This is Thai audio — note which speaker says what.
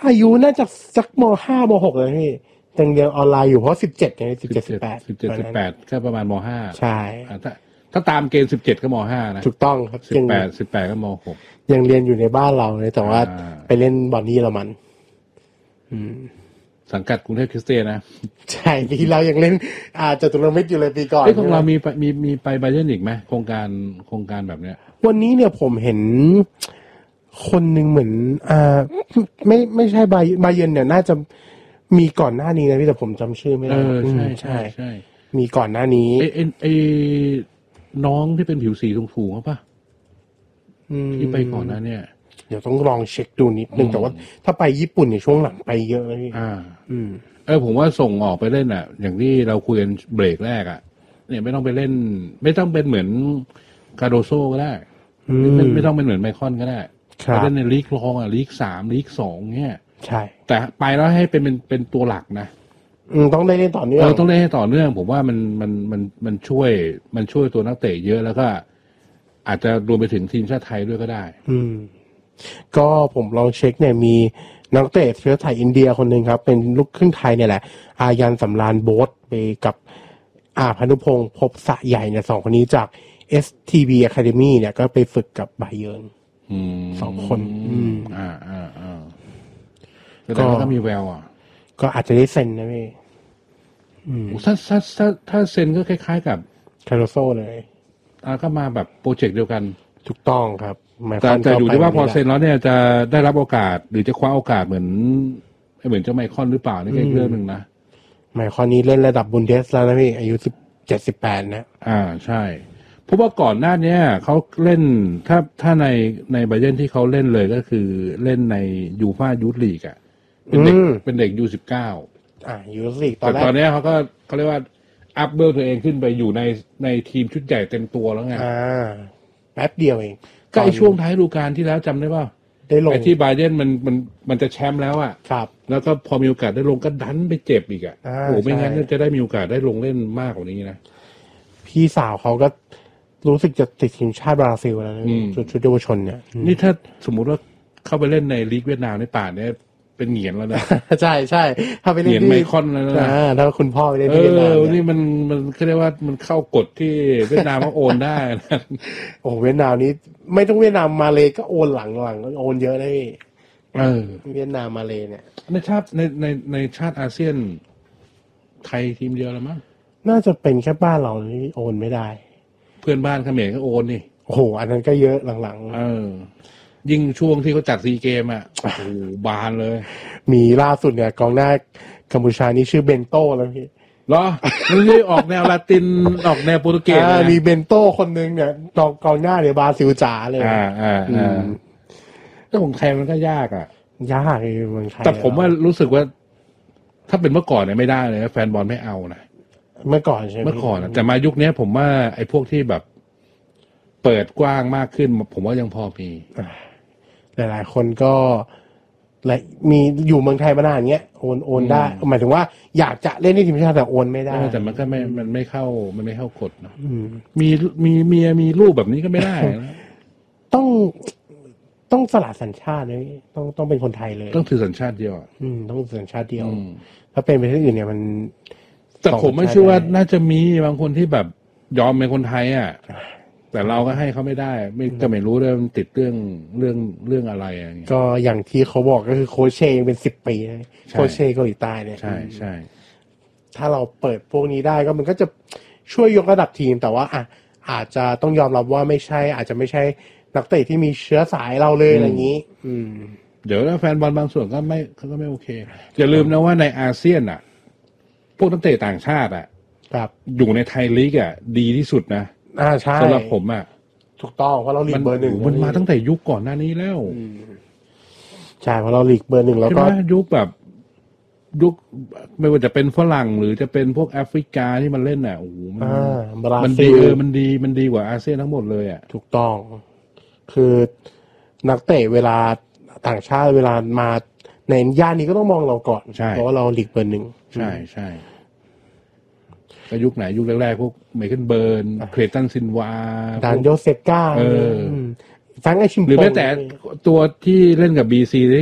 Speaker 1: อายุน่าจะสักม.5 ม.6 เลยพี่ยังเรียนออนไลน์อยู่เพราะ17ไง17 18
Speaker 2: แค่ประมาณม.5
Speaker 1: ใช่
Speaker 2: ถ้าตามเกณฑ์17ก็ม.5 นะ
Speaker 1: ถูกต้องครับ
Speaker 2: 18ก็ม.6
Speaker 1: ยังเรียนอยู่ในบ้านเราเลยแต่ว่าไปเล่นบอลนี่ละมัน
Speaker 2: สังกัดกรุงเทพคริสเตียนนะ
Speaker 1: ใช่ปีเรายังเล่นจตุรมิตรอยู่เลยปีก่อน
Speaker 2: ของเรามีไปบาเยิร์นอีกไหมโครงการแบบเนี้ย
Speaker 1: วันนี้เนี่ยผมเห็นคนหนึ่งเหมือนไม่ใช่บาเยิร์นเนี่ยน่าจะมีก่อนหน้านี้นะพี่แต่ผมจำชื่อไม่ได้
Speaker 2: ใช่
Speaker 1: มีก่อนหน้านี้
Speaker 2: ไอ้น้องที่เป็นผิวสีสูงๆป่ะที่ไปก่อนนะเนี่ย
Speaker 1: เดี๋ยวต้องลองเช็คดูนิดนึงแต่ว่าถ้าไปญี่ปุ่นในช่วงหลังไปเยอะเลยพี่
Speaker 2: ผมว่าส่งออกไปเล่นอย่างที่เราคุยกันเบรกแรกเนี่ยไม่ต้องไปเล่นไม่ต้องเป็นเหมือนคาโดโซก็ได้ไม่ต้องเป็นเหมือนไมคอนก็ได้ไปเล่นในลีกรองลีก3ลีก2เนี่ย
Speaker 1: ใช่
Speaker 2: แต่ไปแล้วให้เป็นตัวหลักนะ
Speaker 1: ต้องได้เล่นต่อเนื่อง
Speaker 2: ต้องได้ให้ต่อเนื่องผมว่ามันช่วยตัวนักเตะเยอะแล้วก็อาจจะรวมไปถึงทีมชาติไทยด้วยก็ได้
Speaker 1: ก็ผมลองเช็คเนี่ยมีนักเตะเชื้อสายอินเดียคนหนึ่งครับเป็นลูกครึ่งไทยเนี่ยแหละอายันสำราญโบ๊ทไปกับพานุพงศ์ภพสะใหญ่เนี่ย2คนนี้จาก STB Academy เนี่ยก็ไปฝึกกับบาเยิร์น2คน
Speaker 2: ก็มีแวว
Speaker 1: ก็อาจจะได้เซ็นนะพี่
Speaker 2: ถ้าเซ็นก็คล้ายๆกับ
Speaker 1: คาโรโซเลย
Speaker 2: ก็มาแบบโปรเจกต์เดียวกัน
Speaker 1: ถูกต้องครับ
Speaker 2: แต่อยู่ที่ว่าพอเซ็นแล้วเนี่ยจะได้รับโอกาสหรือจะคว้าโอกาสเหมือนเจ้าไมคอนหรือเปล่านี่ก็เรื่องนึงนะ
Speaker 1: ไมคอนนี้เล่นระดับบุนเดสแล้วนะพี่อายุ17-18นะ
Speaker 2: ใช่เพราะว่าก่อนหน้านี้เขาเล่นถ้าในบาเยิร์นที่เขาเล่นเลยก็คือเล่นในยูฟ่ายูทลีกเป็นเด็กU19
Speaker 1: ยูทลีก
Speaker 2: ตอนนี้เขาเรียกว่าอัพเบลตัวเองขึ้นไปอยู่ในทีมชุดใหญ่เต็มตัวแล้วไง
Speaker 1: แป๊บเดียวเอง
Speaker 2: ก็ไอช่วงท้ายฤดูกาลที่แล้วจำได้ป่ะ
Speaker 1: ได้ลง
Speaker 2: ไอที่บาเยิร์นมันจะแชมป์แล้ว
Speaker 1: ครับ
Speaker 2: แล้วก็พอมีโอกาสได้ลงก็ดันไปเจ็บอีกโอ้ไม่งั้นจะได้มีโอกาสได้ลงเล่นมากกว่านี้นะ
Speaker 1: พี่สาวเขาก็รู้สึกจะติดทีมชาติบราซิลแล้วนะชุดเยาวชนเนี่ย
Speaker 2: นี่ถ้าสมมุติว่าเข้าไปเล่นในลีกเวียดนามในป่านเนี่ยเป็นเหงียนแล้วนะ
Speaker 1: ใช่ถ้าไปเล่น
Speaker 2: เหงียนไมคอนแล้วนะ
Speaker 1: ถ้าคุณพ่อไปเล่นที่เวียดนาม
Speaker 2: นี่มันเขาเรียกว่ามันเข้ากฎที่เวียดนามเขาโอนได้นะ
Speaker 1: โอ้เวียดนามนี้ไม่ต้องเวียดนามมาเลยก็โอนหลังโอนเยอะนะพี่เวียดนามมาเลยเนี่ย
Speaker 2: ในชาติอาเซียนไทยทีมเดียวแล้วมั้ง
Speaker 1: น่าจะเป็นแค่บ้านเราที่โอนไม่ได้
Speaker 2: เพื่อนบ้านเขมรก็โอนนี่
Speaker 1: โอ้โหอันนั้นก็เยอะหลัง
Speaker 2: ๆยิ่งช่วงที่เขาจัดซีเกมโอ้โหบานเลย
Speaker 1: มีล่าสุดเนี่ยกองหน้ากัมพูชานี่ชื่อเบนโต้แล้วพี่
Speaker 2: เหรอมันนี่ออกแนวลาตินออกแนวโปรตุเกส
Speaker 1: มีเบนโต้คนนึงเนี่ยกองหน้าเนี่ยบราซิลจ๋าเลย
Speaker 2: แต่ของไทยมันก็ยาก
Speaker 1: ยากเลยเมืองไทย
Speaker 2: แต่ผมว่ารู้สึกว่าถ้าเป็นเมื่อก่อนเนี่ยไม่ได้เลยแฟนบอลไม่เอานะ
Speaker 1: เมื่อก่อนใช่ไหม
Speaker 2: เมื่อก่อนแต่มายุคนี้ผมว่าไอ้พวกที่แบบเปิดกว้างมากขึ้นผมว่ายังพอมี
Speaker 1: หลายๆคนก็มีอยู่เมืองไทยมานานเงี้ยโอนได้หมายถึงว่าอยากจะเล่นในทีมชาติแต่โอนไม่ได้
Speaker 2: แต่มันก็มันไม่เข้ากฎนะมีเมียมีลูกแบบนี้ก็ไม่ได้นะ
Speaker 1: ต้องสละสัญชาติเลยต้องเป็นคนไทยเลย
Speaker 2: ต้องถือสัญชาติเดียว
Speaker 1: ต้องถือสัญชาติเดียวถ้าเป็นประเทศอื่นเนี่ยมัน
Speaker 2: แต่ผมไม่เชื่อว่าน่าจะมีบางคนที่แบบยอมเป็นคนไทยแต่เราก็ให้เขาไม่ได้ก็ไม่รู้ด้วยมันติดเรื่องอะไร
Speaker 1: ก็อย่างที่เขาบอกก็คือโคชเชย์เป็น10 ปีโคชเชย์เกาหลีใต้เนี่ย
Speaker 2: ใช่
Speaker 1: ถ้าเราเปิดพวกนี้ได้ก็มันก็จะช่วยยกระดับทีมแต่ว่าอาจจะต้องยอมรับว่าอาจจะไม่ใช่นักเตะที่มีเชื้อสายเราเลยอะไรอย่างนี้
Speaker 2: เดี๋ยวแฟนบอลบางส่วนก็ไม่โอเคอย่าลืมนะว่าในอาเซียนพวกนักเตะต่างชาติ
Speaker 1: ครับ
Speaker 2: อยู่ในไทยลีกดีที่สุดนะ
Speaker 1: ใช่
Speaker 2: สำหรับผม
Speaker 1: ถูกต้องเพราะเราลีกเบอร์ 1
Speaker 2: มันมาตั้งแต่ยุคก่อนหน้านี้แล้ว
Speaker 1: ใช่เพราะเราลีกเบอร์ 1แล้วก็
Speaker 2: ยุคไม่ว่าจะเป็นฝรั่งหรือจะเป็นพวกแอฟริกาที่มันเล่นโอ้โหมันดีมันดีกว่าอาเซียนทั้งหมดเลย
Speaker 1: ถูกต้องคือนักเตะเวลาต่างชาติเวลามาในย่านนี้ก็ต้องมองเราก่อนเพราะว่าเราลีกเบอร์ 1
Speaker 2: ใช่ยุคไหนยุคแรกๆพวกไมเคิลเบิร์นเครตันซินวา
Speaker 1: ดานโยเซฟก้าแฟรงค์ไอชิม
Speaker 2: หรือแม้แต่ตัวที่เล่นกับ BC